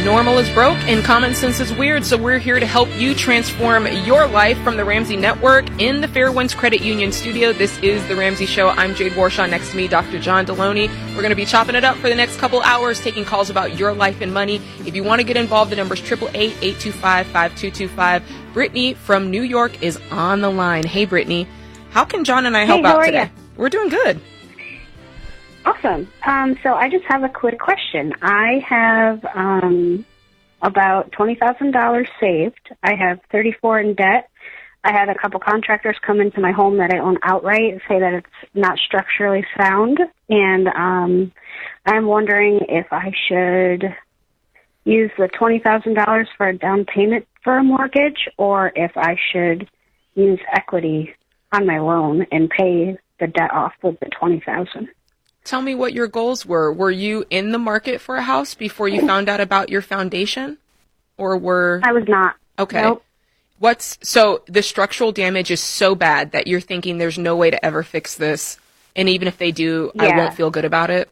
Normal is broke and common sense is weird, so we're here to help you transform your life from the Ramsey Network in the Fairwinds Credit Union studio. This is The Ramsey Show. I'm Jade Warshaw. Next to me, Dr. John Deloney. We're going to be chopping it up for the next couple hours, taking calls about your life and money. If you want to get involved, the number is 888-825-5225. Brittany from New York is on the line. Hey, Brittany. How can John and I help out today? We're doing good. Awesome. So I just have a quick question. I have about $20,000 saved. I have $34,000 in debt. I had a couple contractors come into my home that I own outright and say that it's not structurally sound. And I'm wondering if I should use the $20,000 for a down payment for a mortgage, or if I should use equity on my loan and pay the debt off with the $20,000. Tell me what your goals were. Were you in the market for a house before you found out about your foundation? Or were... I was not. Okay. Nope. So the structural damage is so bad that you're thinking there's no way to ever fix this, and even if they do, I won't feel good about it?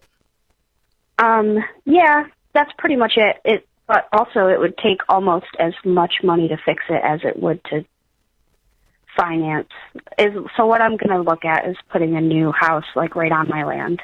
Yeah, that's pretty much it. But also it would take almost as much money to fix it as it would to finance. So what I'm going to look at is putting a new house like right on my land.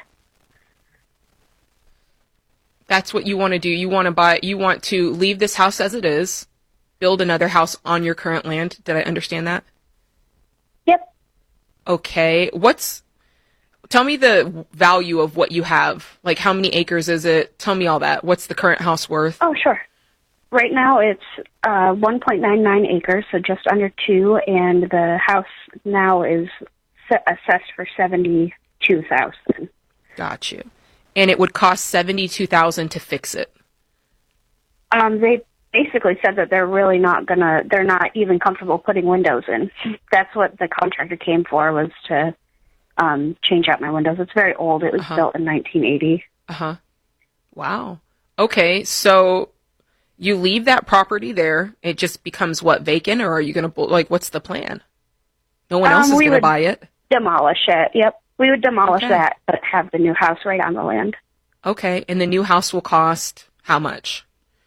That's what you want to do. You want to leave this house as it is, build another house on your current land. Did I understand that? Yep. Okay. Tell me the value of what you have. Like, how many acres is it? Tell me all that. What's the current house worth? Oh, sure. Right now it's 1.99 acres, so just under 2, and the house now is assessed for $72,000. Got you. And it would cost $72,000 to fix it. They basically said that they're not even comfortable putting windows in. That's what the contractor came for, was to change out my windows. It's very old. It was built in 1980. Wow. Okay, so you leave that property there. It just becomes vacant, or are you going to, what's the plan? No one else is going to buy it? Demolish it, yep. We would demolish that, but have the new house right on the land. Okay, and the new house will cost how much?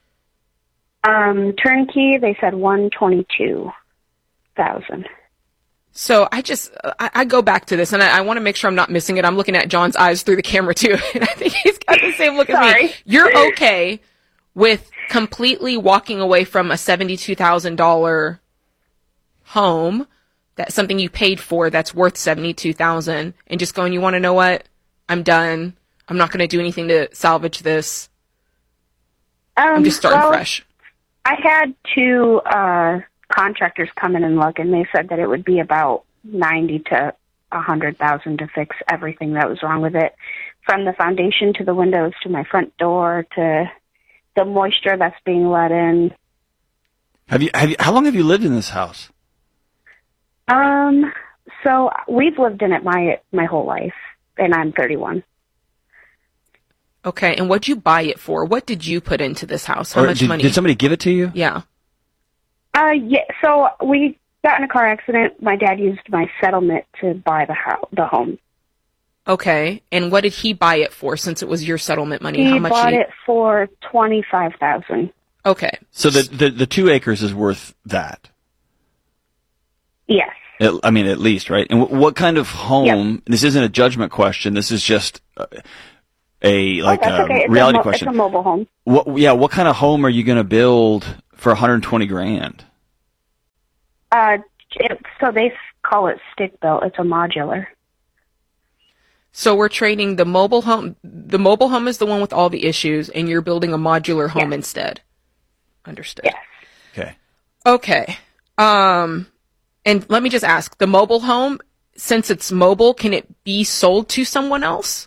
Turnkey, they said $122,000. So I go back to this, and I want to make sure I'm not missing it. I'm looking at John's eyes through the camera, too, and I think he's got the same look as me. You're okay with completely walking away from a $72,000 home, that's something you paid for that's worth $72,000, and just going, you want to know what? I'm done. I'm not going to do anything to salvage this. I'm just starting fresh. I had 2 contractors come in and look, and they said that it would be about $90,000 to $100,000 to fix everything that was wrong with it, from the foundation to the windows to my front door to the moisture that's being let in. How long have you lived in this house? So we've lived in it my whole life, and I'm 31. Okay, and what'd you buy it for? What did you put into this house? How much money? Did somebody give it to you? Yeah. Yeah, so we got in a car accident. My dad used my settlement to buy the home. Okay, and what did he buy it for, since it was your settlement money? He bought it for $25,000. Okay. So the 2 acres is worth that? Yes. I mean, at least, right? And what kind of home? Yep. This isn't a judgment question. This is just a reality question. It's a mobile home. What kind of home are you going to build for $120,000? So they call it stick built. It's a modular. So we're trading the mobile home. The mobile home is the one with all the issues, and you're building a modular home instead. Understood. Yes. Okay. And let me just ask, the mobile home, since it's mobile, can it be sold to someone else?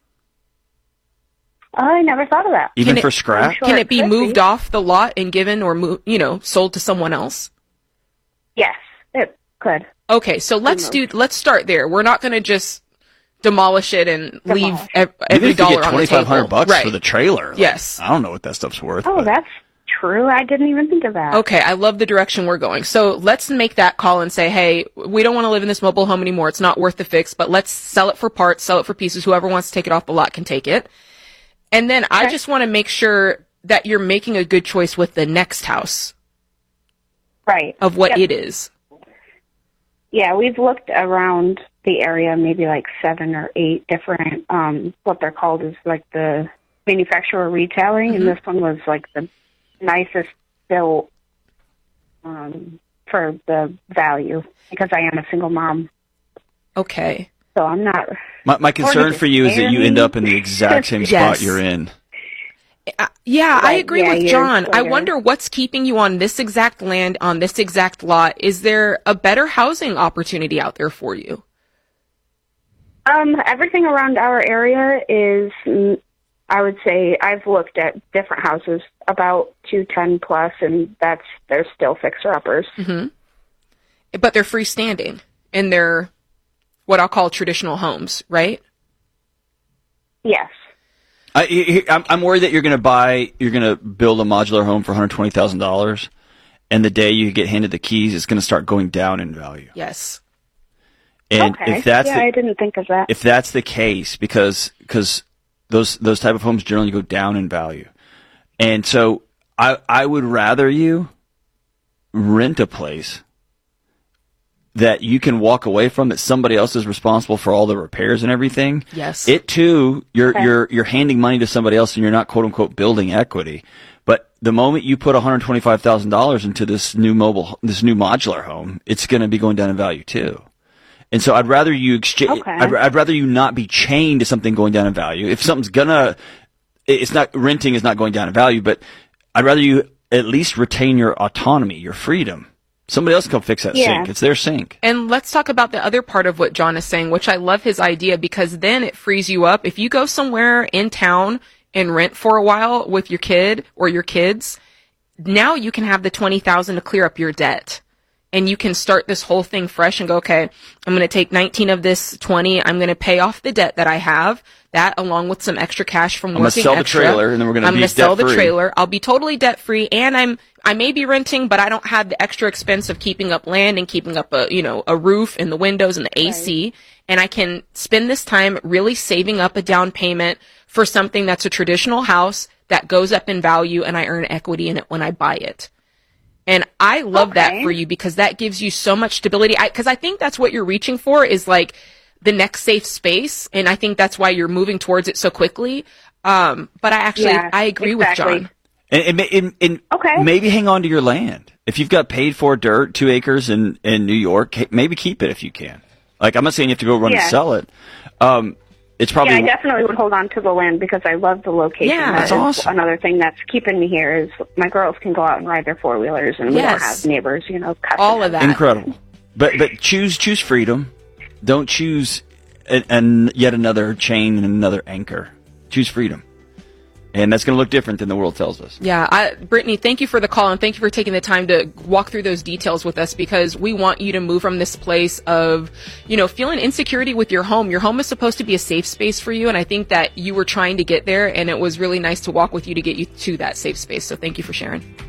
I never thought of that. Even for scrap? Sure, can it be moved off the lot and given or sold to someone else? Yes, it could. Okay, so let's start there. We're not going to just demolish it and leave every dollar on the table. $2,500 for the trailer. Yes. I don't know what that stuff's worth. Oh, that's true. I didn't even think of that. Okay, I love the direction we're going. So let's make that call and say, hey, we don't want to live in this mobile home anymore. It's not worth the fix, but let's sell it for parts, sell it for pieces. Whoever wants to take it off the lot can take it. And then I just want to make sure that you're making a good choice with the next house. Right. Of what it is. Yeah, we've looked around the area, maybe like 7 or 8 different, what they're called is like the manufacturer retailing, and this one was like the nicest built for the value, because I am a single mom. Okay. So I'm not... My concern for you is that you end up in the exact same spot you're in. Yeah, right, I agree with John. Later. I wonder what's keeping you on this exact land, on this exact lot. Is there a better housing opportunity out there for you? Everything around our area is, I would say, I've looked at different houses, about 210 plus, and they're still fixer-uppers. Mm-hmm. But they're freestanding, and they're what I'll call traditional homes, right? Yes. I'm worried that you're going to build a modular home for $120,000, and the day you get handed the keys, it's going to start going down in value. Yes. And okay. if that's I didn't think of that. If that's the case, because those type of homes generally go down in value, and so I would rather you rent a place that you can walk away from, that somebody else is responsible for all the repairs and everything. Yes. It too, you're handing money to somebody else and you're not quote unquote building equity. But the moment you put $125,000 into this new modular home, it's going to be going down in value too. And so I'd rather you I'd rather you not be chained to something going down in value. If something's renting is not going down in value, but I'd rather you at least retain your autonomy, your freedom. Somebody else can come fix that sink. It's their sink. And let's talk about the other part of what John is saying, which I love his idea, because then it frees you up. If you go somewhere in town and rent for a while with your kid or your kids, now you can have the $20,000 to clear up your debt. And you can start this whole thing fresh and go, okay, I'm going to take 19 of this 20. I'm going to pay off the debt that I have. That, along with some extra cash from working extra. I'm going to sell the trailer, and then we're going to be debt-free. I'm going to sell the trailer. I'll be totally debt-free, and I may be renting, but I don't have the extra expense of keeping up land and keeping up a roof and the windows and the AC. Right. And I can spend this time really saving up a down payment for something that's a traditional house that goes up in value, and I earn equity in it when I buy it. And I love that for you, because that gives you so much stability. Because I think that's what you're reaching for, is like the next safe space. And I think that's why you're moving towards it so quickly. But I agree with John. And maybe hang on to your land. If you've got paid for dirt, 2 acres in New York, maybe keep it if you can. Like, I'm not saying you have to go run and sell it. It's probably... Yeah, I definitely would hold on to the land, because I love the location. Yeah, that's awesome. Another thing that's keeping me here is my girls can go out and ride their 4-wheelers, and we don't have neighbors, all of that. Incredible. But choose freedom. Don't choose yet another chain and another anchor. Choose freedom. And that's going to look different than the world tells us. Yeah. Brittany, thank you for the call, and thank you for taking the time to walk through those details with us, because we want you to move from this place of, feeling insecurity with your home. Your home is supposed to be a safe space for you, and I think that you were trying to get there, and it was really nice to walk with you to get you to that safe space. So thank you for sharing.